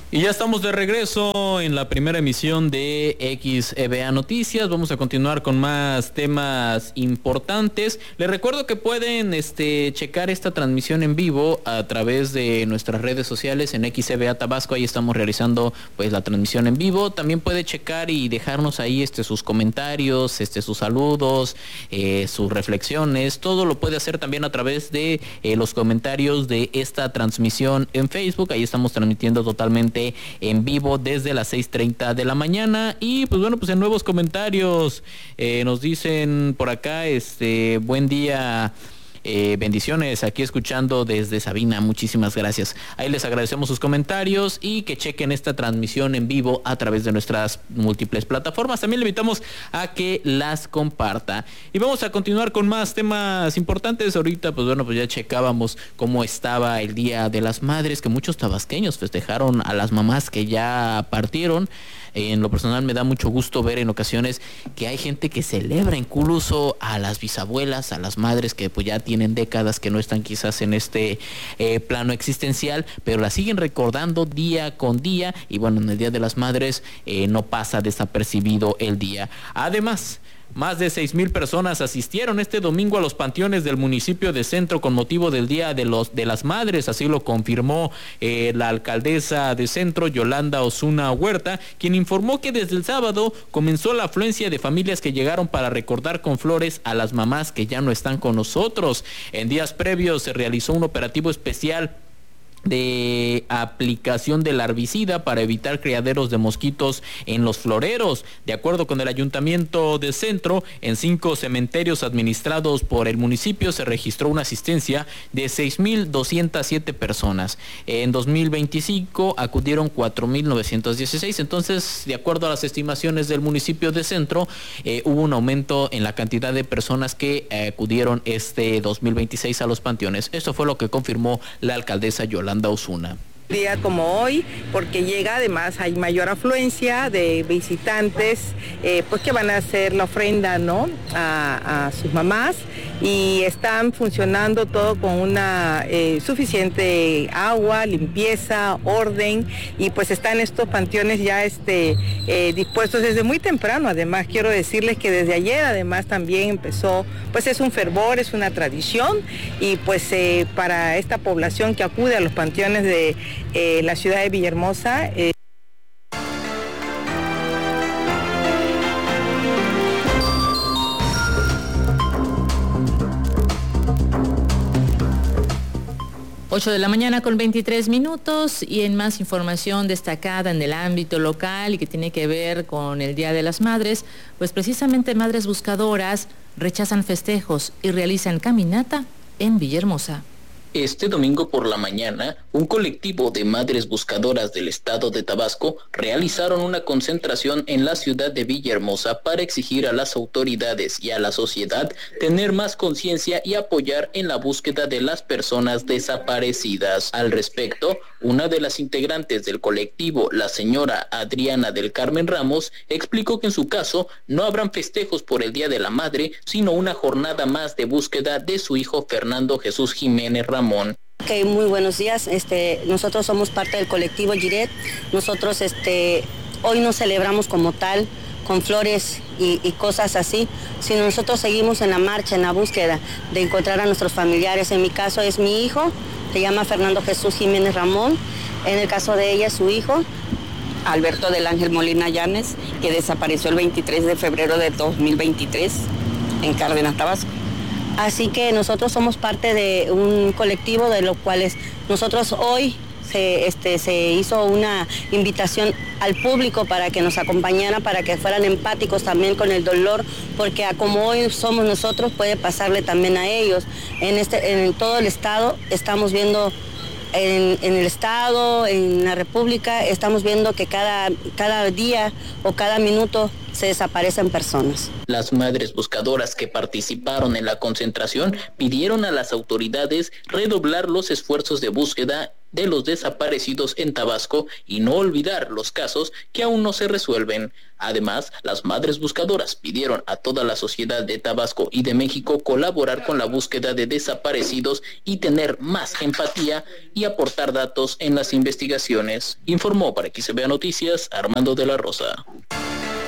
Y ya estamos de regreso en la primera emisión de XEBA Noticias. Vamos a continuar con más temas importantes. Les recuerdo que pueden checar esta transmisión en vivo a través de nuestras redes sociales en XEBA Tabasco. Ahí estamos realizando pues la transmisión en vivo. También puede checar y dejarnos ahí sus comentarios, sus saludos, sus reflexiones. Todo lo puede hacer también a través de los comentarios de esta transmisión en Facebook. Ahí estamos transmitiendo totalmente en vivo desde las 6:30 de la mañana. Y pues bueno, pues en nuevos comentarios nos dicen por acá, buen día, bendiciones, aquí escuchando desde Sabina, muchísimas gracias. Ahí les agradecemos sus comentarios y que chequen esta transmisión en vivo a través de nuestras múltiples plataformas. También le invitamos a que las comparta. Y vamos a continuar con más temas importantes. Ahorita pues bueno, pues ya checábamos cómo estaba el Día de las Madres, que muchos tabasqueños festejaron a las mamás que ya partieron. En lo personal me da mucho gusto ver en ocasiones que hay gente que celebra incluso a las bisabuelas, a las madres que pues ya tienen décadas que no están quizás en este plano existencial, pero las siguen recordando día con día. Y bueno, en el Día de las Madres no pasa desapercibido el día. Además, más de 6,000 personas asistieron este domingo a los panteones del municipio de Centro con motivo del Día de las Madres. Así lo confirmó la alcaldesa de Centro, Yolanda Osuna Huerta, quien informó que desde el sábado comenzó la afluencia de familias que llegaron para recordar con flores a las mamás que ya no están con nosotros. En días previos se realizó un operativo especial de aplicación del herbicida para evitar criaderos de mosquitos en los floreros. De acuerdo con el Ayuntamiento de Centro, en 5 cementerios administrados por el municipio se registró una asistencia de 6,207 personas. En 2025 acudieron 4,916. Entonces, de acuerdo a las estimaciones del municipio de Centro, hubo un aumento en la cantidad de personas que acudieron este 2026 a los panteones. Esto fue lo que confirmó la alcaldesa Yolanda Osuna. Día como hoy, porque llega, además hay mayor afluencia de visitantes, pues que van a hacer la ofrenda, ¿no?, a sus mamás, y están funcionando todo con una suficiente agua, limpieza, orden, y pues están estos panteones ya dispuestos desde muy temprano. Además quiero decirles que desde ayer además también empezó, pues es un fervor, es una tradición, y pues para esta población que acude a los panteones de la ciudad de Villahermosa. 8 de la mañana con 23 minutos, y en más información destacada en el ámbito local y que tiene que ver con el Día de las Madres, pues precisamente Madres Buscadoras rechazan festejos y realizan caminata en Villahermosa. Este domingo por la mañana, un colectivo de madres buscadoras del estado de Tabasco realizaron una concentración en la ciudad de Villahermosa para exigir a las autoridades y a la sociedad tener más conciencia y apoyar en la búsqueda de las personas desaparecidas. Al respecto, una de las integrantes del colectivo, la señora Adriana del Carmen Ramos, explicó que en su caso no habrán festejos por el Día de la Madre, sino una jornada más de búsqueda de su hijo Fernando Jesús Jiménez Ramón. Okay, muy buenos días. Nosotros somos parte del colectivo Giret. Nosotros hoy no celebramos como tal con flores y cosas así, sino nosotros seguimos en la marcha, en la búsqueda de encontrar a nuestros familiares. En mi caso es mi hijo, se llama Fernando Jesús Jiménez Ramón. En el caso de ella es su hijo, Alberto del Ángel Molina Llanes, que desapareció el 23 de febrero de 2023 en Cárdenas, Tabasco. Así que nosotros somos parte de un colectivo de los cuales nosotros hoy se hizo una invitación al público para que nos acompañara, para que fueran empáticos también con el dolor, porque como hoy somos nosotros, puede pasarle también a ellos. En todo el estado estamos viendo, en el estado, en la república, estamos viendo que cada día o cada minuto se desaparecen personas. Las madres buscadoras que participaron en la concentración pidieron a las autoridades redoblar los esfuerzos de búsqueda de los desaparecidos en Tabasco y no olvidar los casos que aún no se resuelven. Además, las madres buscadoras pidieron a toda la sociedad de Tabasco y de México colaborar con la búsqueda de desaparecidos y tener más empatía y aportar datos en las investigaciones. Informó para XBA Noticias Armando de la Rosa.